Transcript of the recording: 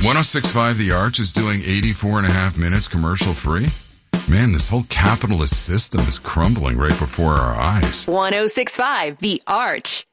1065 The Arch is doing 84 and a half minutes commercial free? Man, this whole capitalist system is crumbling right before our eyes. 1065 The Arch.